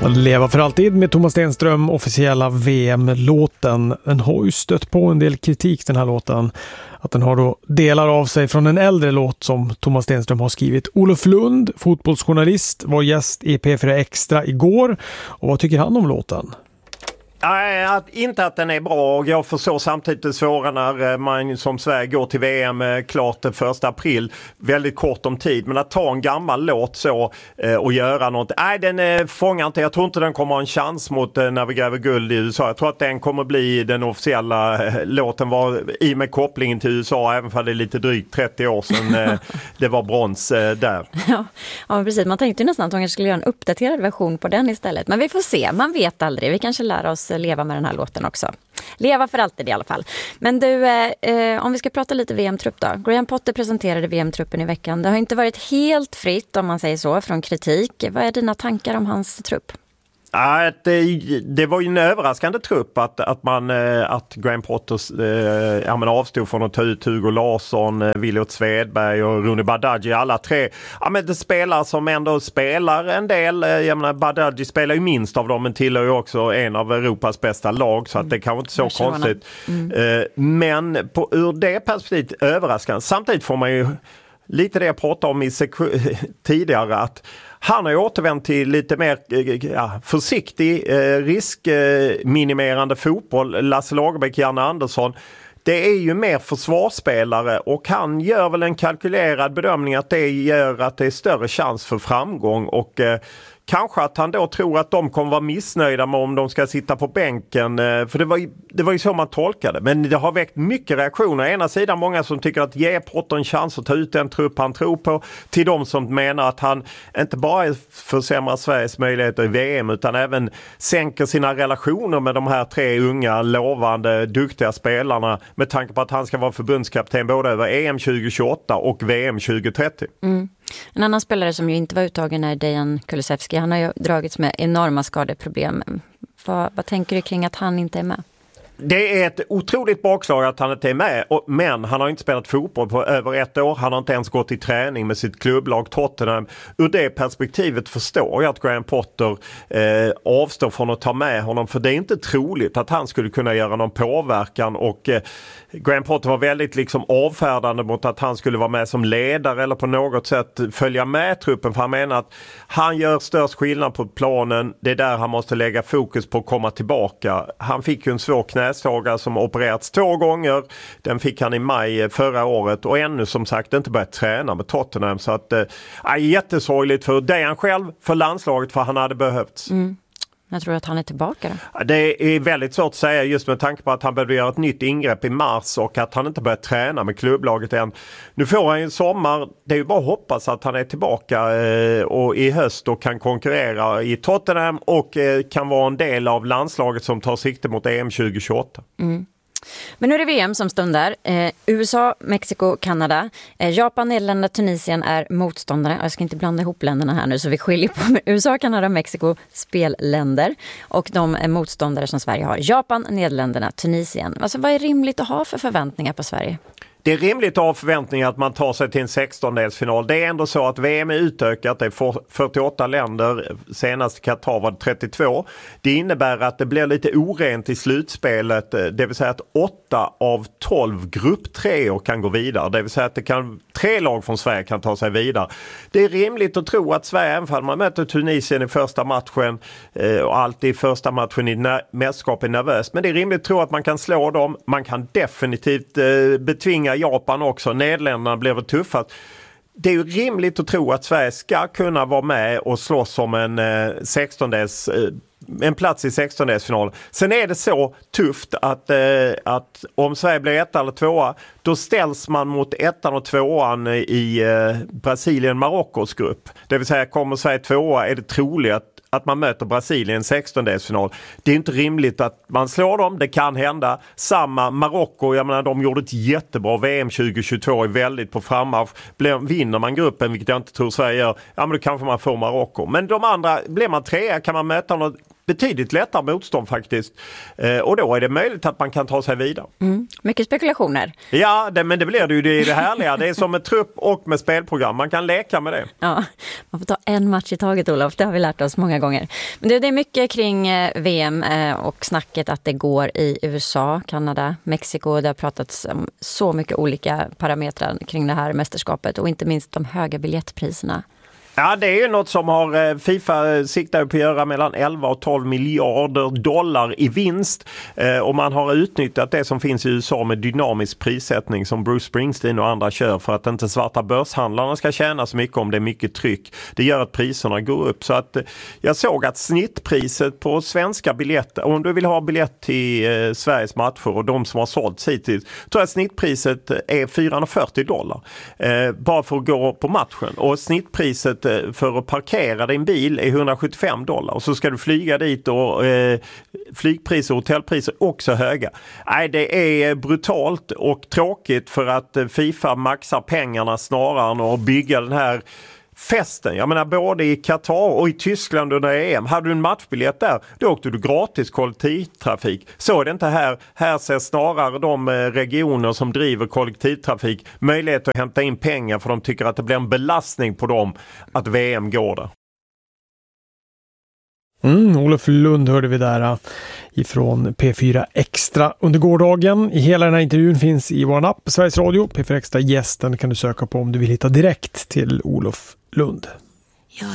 Leva för alltid med Thomas Stenström, officiella VM-låten. Den har ju stött på en del kritik, den här låten. Att den har då delar av sig från en äldre låt som Thomas Stenström har skrivit. Olof Lund, fotbollsjournalist, var gäst i P4 Extra igår. Och vad tycker han om låten? Nej, inte att den är bra, och jag förstår samtidigt det svåra när man som Sverige går till VM klart den 1 april, väldigt kort om tid, men att ta en gammal låt så och göra något, nej den fångar inte, jag tror inte den kommer ha en chans mot när vi gräver guld i USA, jag tror att den kommer bli den officiella låten var i med kopplingen till USA, även för det är lite drygt 30 år sedan det var brons där. Ja, precis, man tänkte ju nästan att de skulle göra en uppdaterad version på den istället, men vi får se, man vet aldrig, vi kanske lär oss leva med den här låten också. Leva för alltid i alla fall. Men du, om vi ska prata lite VM-trupp då. Graham Potter presenterade VM-truppen i veckan. Det har inte varit helt fritt, om man säger så, från kritik. Vad är dina tankar om hans trupp? Det var ju en överraskande trupp att Graham Potter avstod från att ta ut Hugo Larsson, Williot Svedberg och Rooney Badaji, alla tre. Ja, men det spelar som ändå spelar en del. Jag menar, Badaji spelar ju minst av dem, men tillhör ju också en av Europas bästa lag, så att det kan inte så konstigt. Men ur det perspektivet överraskande. Samtidigt får man ju lite det jag pratade om tidigare, att han har återvänt till lite mer försiktig, riskminimerande fotboll. Lasse Lagerbäck, Janne Andersson. Det är ju mer försvarsspelare, och han gör väl en kalkylerad bedömning att det gör att det är större chans för framgång, och kanske att han då tror att de kommer vara missnöjda med om de ska sitta på bänken. För det var ju så man tolkade. Men det har väckt mycket reaktioner. Ena sidan många som tycker att ge Potter en chans att ta ut den trupp han tror på. Till de som menar att han inte bara försämrar Sveriges möjligheter i VM, utan även sänker sina relationer med de här tre unga, lovande, duktiga spelarna. Med tanke på att han ska vara förbundskapten både över EM 2028 och VM 2030. En annan spelare som ju inte var uttagen är Dejan Kulusevski. Han har ju dragits med enorma skadeproblem. Vad tänker du kring att han inte är med? Det är ett otroligt bakslag att han inte är med, men han har inte spelat fotboll på över 1 år. Han har inte ens gått i träning med sitt klubblag Tottenham. Ur det perspektivet förstår jag att Graham Potter avstår från att ta med honom, för det är inte troligt att han skulle kunna göra någon påverkan, och Graham Potter var väldigt avfärdande mot att han skulle vara med som ledare eller på något sätt följa med truppen, för han menar att han gör störst skillnad på planen. Det är där han måste lägga fokus på att komma tillbaka. Han fick ju en svår knäskada som opererats 2 gånger. Den fick han i maj förra året, och ännu som sagt inte börjat träna med Tottenham, så att jättesorgligt för Dejan själv, för landslaget, för han hade behövts. Jag tror att han är tillbaka då. Det är väldigt svårt att säga, just med tanke på att han behöver göra ett nytt ingrepp i mars och att han inte börjat träna med klubblaget än. Nu får han ju en sommar. Det är ju bara att hoppas att han är tillbaka och i höst och kan konkurrera i Tottenham och kan vara en del av landslaget som tar sikte mot EM 2028. Men nu är det VM som stundar. USA, Mexiko, Kanada. Japan, Nederländerna, Tunisien är motståndare. Jag ska inte blanda ihop länderna här nu, så vi skiljer på USA, Kanada, Mexiko, spelländer. Och de är motståndare som Sverige har. Japan, Nederländerna, Tunisien. Alltså, vad är rimligt att ha för förväntningar på Sverige? Det är rimligt att ha förväntningar att man tar sig till en 16-delsfinal. Det är ändå så att VM är utökat. Det är 48 länder. Senast i Qatar var det 32. Det innebär att det blir lite orent i slutspelet. Det vill säga att 8 av 12 grupptreor kan gå vidare. Det vill säga att 3 lag från Sverige kan ta sig vidare. Det är rimligt att tro att Sverige, även om man möter Tunisien i första matchen och alltid i första matchen i mästerskap är nervös. Men det är rimligt att tro att man kan slå dem. Man kan definitivt betvinga Japan också. Nederländerna blev det tuffast. Det är ju rimligt att tro att Sverige ska kunna vara med och slåss om en plats i 16-delsfinal. Sen är det så tufft att om Sverige blir 1 eller 2, då ställs man mot 1 och 2 i Brasilien-Marockos grupp. Det vill säga, kommer Sverige 2 är det troligt att man möter Brasilien i 16-delsfinal. Det är inte rimligt att man slår dem, det kan hända. Samma Marocko, jag menar, de gjorde ett jättebra VM 2022, är väldigt på frammarsch. Vinner man gruppen, vilket jag inte tror Sverige gör, ja men då kanske man får Marocko. Men de andra, blir man 3 kan man möta något. betydligt lättare motstånd faktiskt. Och då är det möjligt att man kan ta sig vidare. Mycket spekulationer. Ja, men det blir det ju, det är det härliga. Det är som med trupp och med spelprogram. Man kan leka med det. Ja, man får ta en match i taget, Olof. Det har vi lärt oss många gånger. Men det är mycket kring VM och snacket att det går i USA, Kanada, Mexiko. Det har pratats om så mycket olika parametrar kring det här mästerskapet och inte minst de höga biljettpriserna. Ja, det är ju något som har FIFA siktar på att göra mellan 11 och 12 miljarder dollar i vinst. Och man har utnyttjat det som finns i USA med dynamisk prissättning som Bruce Springsteen och andra kör för att inte svarta börshandlarna ska tjäna så mycket om det är mycket tryck. Det gör att priserna går upp. Så att jag såg att snittpriset på svenska biljetter, om du vill ha biljett till Sveriges matcher och de som har sålts hittills, tror jag att snittpriset är $440 bara för att gå på matchen. Och snittpriset för att parkera din bil är $175 och så ska du flyga dit och flygpriser och hotellpriser också höga. Nej, det är brutalt och tråkigt för att FIFA maxar pengarna snarare än att bygga den här festen. Jag menar både i Qatar och i Tyskland under EM. Hade du en matchbiljett där, då åkte du gratis kollektivtrafik. Så är det inte här. Här ser snarare de regioner som driver kollektivtrafik möjlighet att hämta in pengar för de tycker att det blir en belastning på dem att VM går där. Olof Lund hörde vi där ifrån P4 Extra under gårdagen. I hela den här intervjun finns i vår app Sveriges Radio. P4 Extra gästen kan du söka på om du vill hitta direkt till Olof Lund.